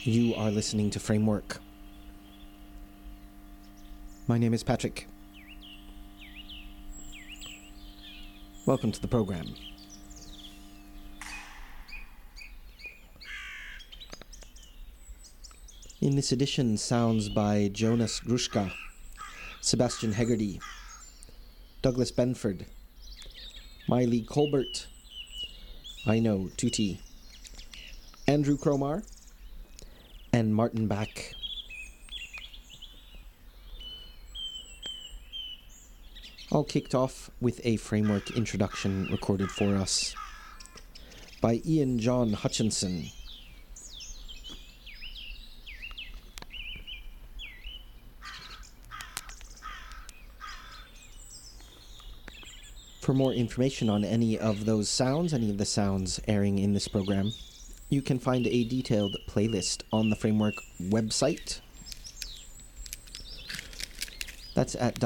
You are listening to Framework. My name is Patrick. Welcome to the program. In this edition, sounds by Jonas Gruszka, Sebastian Hegarty, Douglas Benford, Miley Colbert, Aino Tuti, Andrew Cromar, and Martin Bach. All kicked off with a framework introduction recorded for us by Ian John Hutchinson. For more information on any of those sounds, any of the sounds airing in this program, you can find a detailed playlist on the Framework website. That's at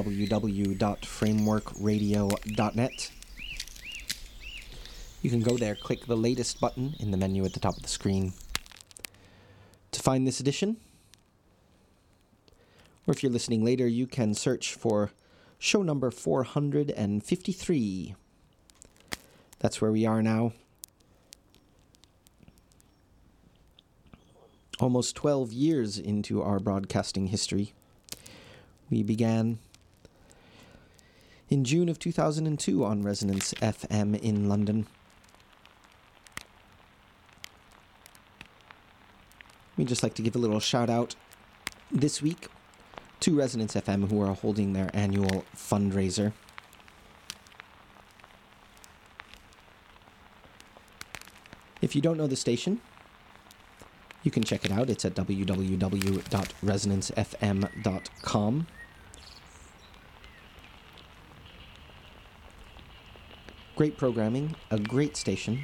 www.frameworkradio.net. You can go there, click the latest button in the menu at the top of the screen to find this edition. Or if you're listening later, you can search for show number 453. That's where we are now. Almost 12 years into our broadcasting history. We began in June of 2002 on Resonance FM in London. We'd just like to give a little shout out this week to Resonance FM, who are holding their annual fundraiser. If you don't know the station, you can check it out. It's at www.resonancefm.com. Great programming, a great station.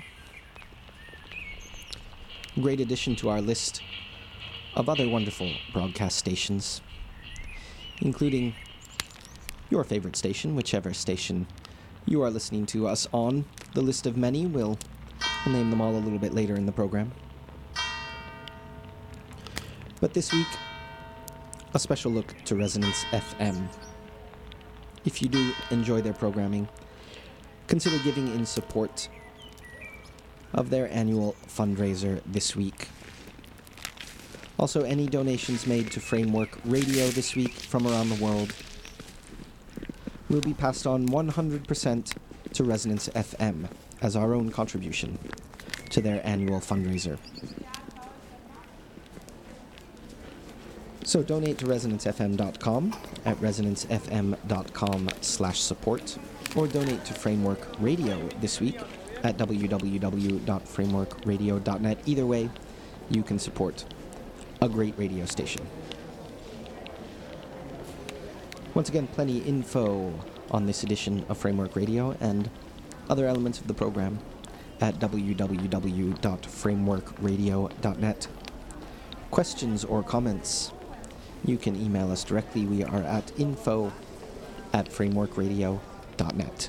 Great addition to our list of other wonderful broadcast stations, including your favorite station, whichever station you are listening to us on. The list of many, we'll name them all a little bit later in the program. But this week, a special look to Resonance FM. If you do enjoy their programming, consider giving in support of their annual fundraiser this week. Also, any donations made to Framework Radio this week from around the world will be passed on 100% to Resonance FM as our own contribution to their annual fundraiser. So donate to resonancefm.com at resonancefm.com/support, or donate to Framework Radio this week at www.frameworkradio.net. Either way, you can support a great radio station. Once again, plenty info on this edition of Framework Radio and other elements of the program at www.frameworkradio.net. Questions or comments, you can email us directly. We are at info@frameworkradio.net.